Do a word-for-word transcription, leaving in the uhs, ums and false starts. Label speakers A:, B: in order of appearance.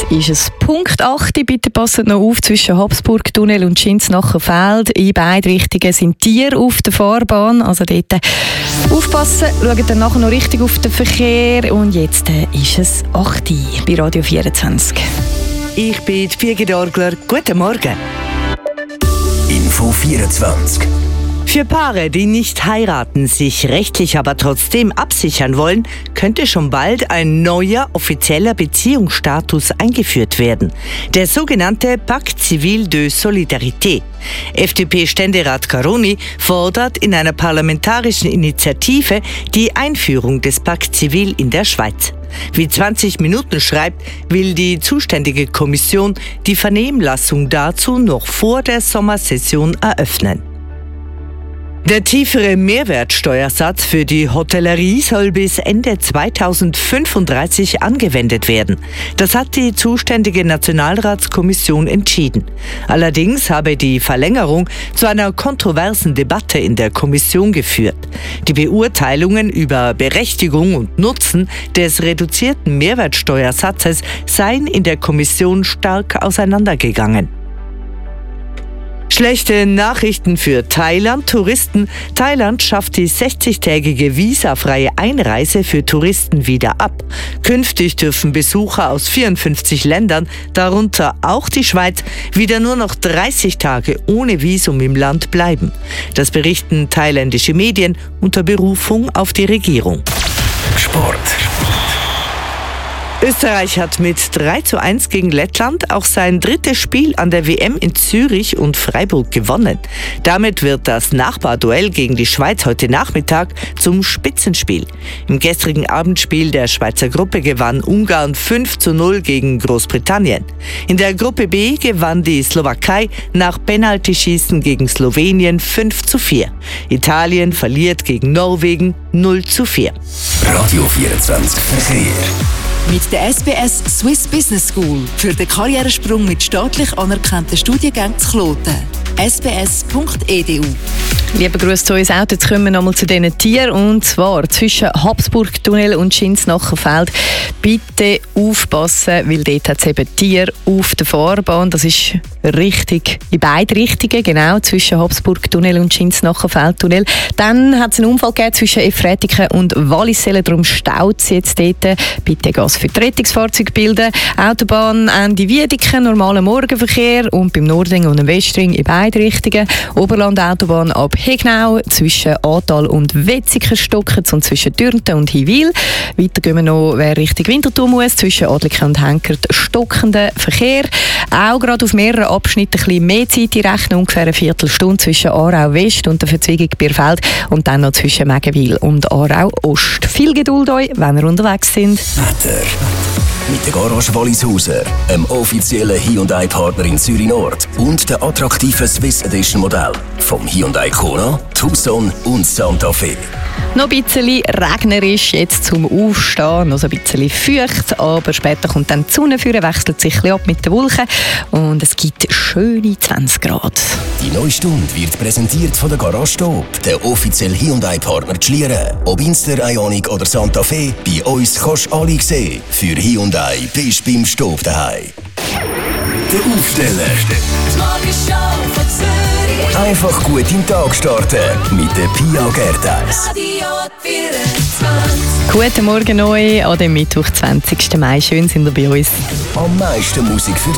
A: ist es Punkt acht. Bitte passt noch auf, zwischen Habsburg-Tunnel und Schinsnacher Feld. In beide Richtungen sind Tiere auf der Fahrbahn. Also dort aufpassen, schaut dann nachher noch richtig auf den Verkehr. Und jetzt ist es acht Uhr bei Radio vierundzwanzig.
B: Ich bin Birgit Orgler. Guten Morgen.
C: Info vierundzwanzig.
B: Für Paare, die nicht heiraten, sich rechtlich aber trotzdem absichern wollen, könnte schon bald ein neuer offizieller Beziehungsstatus eingeführt werden. Der sogenannte Pacte Civil de Solidarité. F D P-Ständerat Caroni fordert in einer parlamentarischen Initiative die Einführung des Pacte Civil in der Schweiz. Wie zwanzig Minuten schreibt, will die zuständige Kommission die Vernehmlassung dazu noch vor der Sommersession eröffnen. Der tiefere Mehrwertsteuersatz für die Hotellerie soll bis Ende zweitausendfünfunddreißig angewendet werden. Das hat die zuständige Nationalratskommission entschieden. Allerdings habe die Verlängerung zu einer kontroversen Debatte in der Kommission geführt. Die Beurteilungen über Berechtigung und Nutzen des reduzierten Mehrwertsteuersatzes seien in der Kommission stark auseinandergegangen. Schlechte Nachrichten für Thailand. Touristen. Thailand schafft die sechzigtägige visafreie Einreise für Touristen wieder ab. Künftig dürfen Besucher aus vierundfünfzig Ländern, darunter auch die Schweiz, wieder nur noch dreißig Tage ohne Visum im Land bleiben. Das berichten thailändische Medien unter Berufung auf die Regierung.
C: Sport.
B: Österreich hat mit drei zu eins gegen Lettland auch sein drittes Spiel an der W M in Zürich und Freiburg gewonnen. Damit wird das Nachbarduell gegen die Schweiz heute Nachmittag zum Spitzenspiel. Im gestrigen Abendspiel der Schweizer Gruppe gewann Ungarn fünf zu null gegen Großbritannien. In der Gruppe B gewann die Slowakei nach Penaltyschießen gegen Slowenien fünf zu vier. Italien verliert gegen Norwegen null zu vier.
C: Radio vierundzwanzig Verkehr.
D: Mit der S B S Swiss Business School für den Karrieresprung mit staatlich anerkannten Studiengängen zu Kloten. s b s punkt e d u.
A: Lieber Gruß zu uns Auto. Jetzt kommen wir nochmal zu diesen Tieren. Und zwar zwischen Habsburg-Tunnel und Schinsnacher Feld. Bitte aufpassen, weil dort hat es eben Tiere auf der Fahrbahn. Das ist richtig in beide Richtungen, genau, zwischen Habsburg-Tunnel und Schinsnacher Feldtunnel. Dann hat es einen Unfall gegeben zwischen Efretiken und Wallisellen. Darum staut es jetzt dort. Bitte Gas für die Rettungsfahrzeuge bilden. Autobahn Ende Wiedeken, normaler Morgenverkehr. Und beim Nordring und dem Westring in beide Richtungen. Oberland-Autobahn ab Hegnau zwischen Atal und Wetzikon stocken und zwischen Dürnten und Hiwil. Weiter gehen wir noch, wer Richtung Winterthur muss, zwischen Adliken und Henkert stockender Verkehr. Auch gerade auf mehreren Abschnitten ein bisschen mehr Zeit in Rechnung, ungefähr eine Viertelstunde zwischen Aarau West und der Verzweigung Bierfeld und dann noch zwischen Megenwil und Aarau Ost. Viel Geduld euch, wenn ihr unterwegs sind.
C: Wetter. Mit der Garage Wallishauser, einem offiziellen Hyundai-Partner in Zürich Nord und der attraktiven Swiss Edition Modell vom Hyundai Kona, Tucson und Santa Fe.
A: Noch ein bisschen regnerisch jetzt zum Aufstehen, noch so ein bisschen feucht, aber später kommt dann die Sonne führen, wechselt sich ein bisschen ab mit den Wolken und es gibt schöne zwanzig Grad.
C: Die neue Stunde wird präsentiert von der Garage Stop, der offizielle Hyundai-Partner Schlieren. Ob Inster, Ioniq oder Santa Fe, bei uns kannst du alle sehen. Für Hyundai bist du beim Stop daheim. Der Aufsteller.
E: Die Morgenshow von Zürich.
C: Einfach gut in den Tag starten mit der Pia Gertais.
E: Radio vierundzwanzig.
A: Guten Morgen neu an dem Mittwoch, zwanzigsten Mai. Schön sind ihr bei uns.
C: Am meisten Musik für